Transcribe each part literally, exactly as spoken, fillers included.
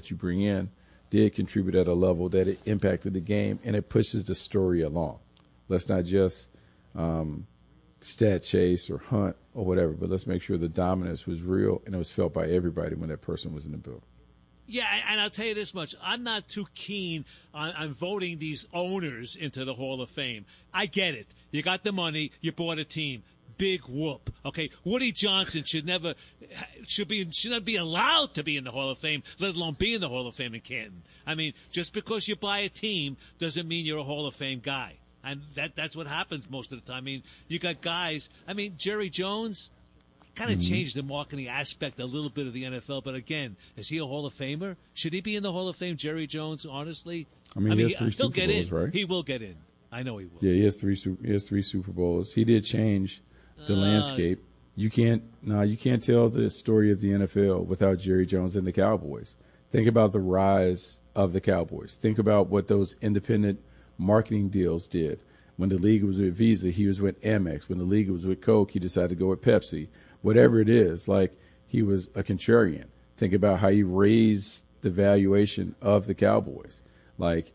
that you bring in did contribute at a level that it impacted the game, and it pushes the story along. Let's not just um, stat chase or hunt or whatever, but let's make sure the dominance was real and it was felt by everybody when that person was in the building. Yeah, and I'll tell you this much. I'm not too keen on, on voting these owners into the Hall of Fame. I get it. You got the money. You bought a team. Big whoop. Okay, Woody Johnson should never should be should not be allowed to be in the Hall of Fame, let alone be in the Hall of Fame in Canton. I mean, just because you buy a team doesn't mean you're a Hall of Fame guy. And that that's what happens most of the time. I mean, you got guys. I mean, Jerry Jones kind of mm-hmm. changed the marketing aspect a little bit of the N F L. But again, is he a Hall of Famer? Should he be in the Hall of Fame, Jerry Jones, honestly? I mean, I mean he has three he'll Super get Bowls, in. right? He will get in. I know he will. Yeah, he has three, he has three Super Bowls. He did change the uh, landscape. You can't no, you can't tell the story of the N F L without Jerry Jones and the Cowboys. Think about the rise of the Cowboys. Think about what those independent marketing deals did. When the league was with Visa, he was with Amex. When the league was with Coke, he decided to go with Pepsi. Whatever it is, like he was a contrarian. Think about how he raised the valuation of the Cowboys, like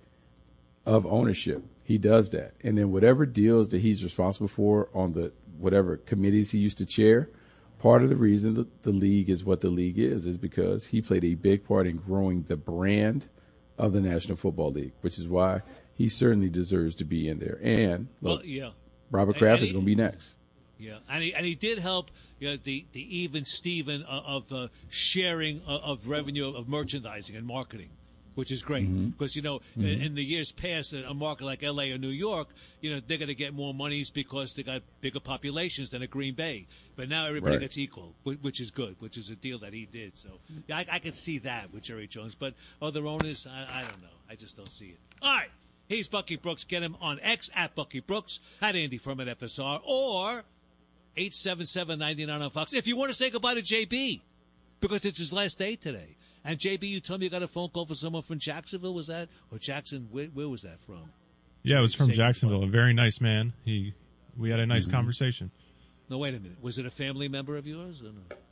of ownership. He does that. And then whatever deals that he's responsible for on the whatever committees he used to chair, part of the reason that the league is what the league is is because he played a big part in growing the brand of the National Football League, which is why he certainly deserves to be in there. And look, well, yeah. Robert Kraft and, and is going to be next. Yeah, and he and he did help you know, the the even Steven of, of uh, sharing of, of revenue of merchandising and marketing, which is great mm-hmm. because you know mm-hmm. in, in the years past, a market like L A or New York, you know they're going to get more monies because they got bigger populations than a Green Bay. But now everybody right. gets equal, which is good, which is a deal that he did. So yeah, I, I can see that with Jerry Jones. But other owners, I, I don't know. I just don't see it. All right. He's Bucky Brooks. Get him on X at Bucky Brooks, at Andy Furman F S R, or eight seven seven, nine nine on Fox. If you want to say goodbye to J B, because it's his last day today. And J B, you told me you got a phone call for someone from Jacksonville, was that? Or Jackson, where, where was that from? Yeah, it was from Jacksonville. A very nice man. He, We had a nice mm-hmm. conversation. No, wait a minute. Was it a family member of yours? Or no?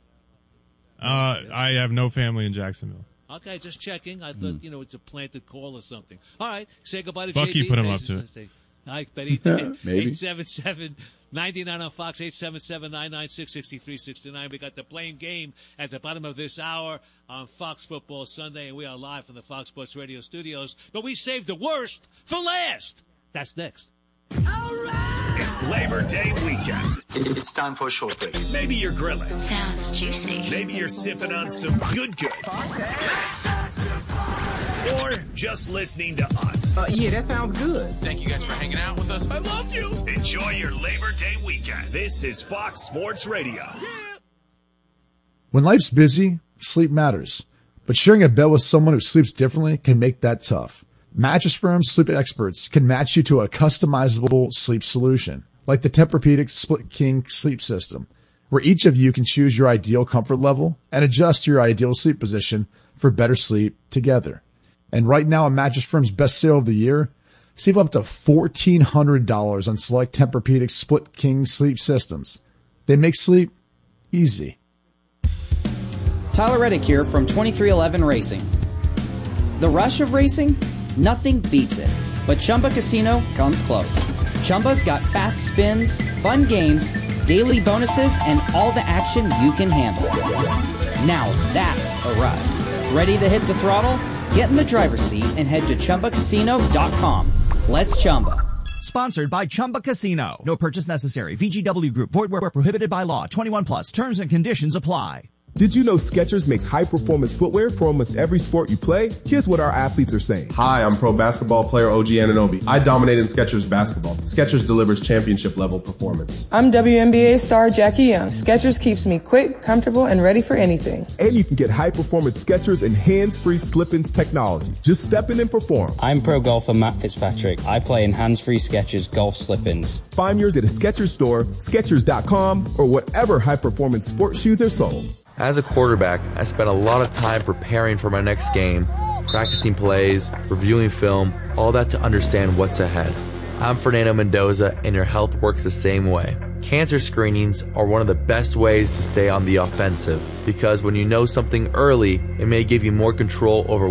Uh, I have no family in Jacksonville. Okay, just checking. I thought, mm. you know, it's a planted call or something. All right, say goodbye to Bucky J B. Put him up to it. I bet he did. eight seven seven, nine nine on Fox, eight seven seven, nine nine six, six three six nine. We got the playing game at the bottom of this hour on Fox Football Sunday, and we are live from the Fox Sports Radio studios. But we saved the worst for last. That's next. All right! It's Labor Day weekend. It's time for a short break. Maybe you're grilling. Sounds juicy. Maybe you're sipping on some good good. Or just listening to us. Uh, yeah, that sounds good. Thank you guys for hanging out with us. I love you. Enjoy your Labor Day weekend. This is Fox Sports Radio. Yeah. When life's busy, sleep matters. But sharing a bed with someone who sleeps differently can make that tough. Mattress Firm's sleep experts can match you to a customizable sleep solution, like the Tempur-Pedic Split King sleep system, where each of you can choose your ideal comfort level and adjust your ideal sleep position for better sleep together. And right now, at Mattress Firm's best sale of the year, save up to fourteen hundred dollars on select Tempur-Pedic Split King sleep systems. They make sleep easy. Tyler Reddick here from twenty-three eleven Racing. The rush of racing? Nothing beats it. But Chumba Casino comes close. Chumba's got fast spins, fun games, daily bonuses, and all the action you can handle. Now that's a ride. Ready to hit the throttle? Get in the driver's seat and head to Chumba Casino dot com. Let's Chumba. Sponsored by Chumba Casino. No purchase necessary. V G W Group. Void where prohibited by law. twenty-one plus. Terms and conditions apply. Did you know Skechers makes high-performance footwear for almost every sport you play? Here's what our athletes are saying. Hi, I'm pro basketball player O G Anunoby. I dominate in Skechers basketball. Skechers delivers championship-level performance. I'm W N B A star Jackie Young. Skechers keeps me quick, comfortable, and ready for anything. And you can get high-performance Skechers and hands-free slip-ins technology. Just step in and perform. I'm pro golfer Matt Fitzpatrick. I play in hands-free Skechers golf slip-ins. Find yours at a Skechers store, Skechers dot com, or whatever high-performance sports shoes are sold. As a quarterback, I spent a lot of time preparing for my next game, practicing plays, reviewing film, all that to understand what's ahead. I'm Fernando Mendoza, and your health works the same way. Cancer screenings are one of the best ways to stay on the offensive, because when you know something early, it may give you more control over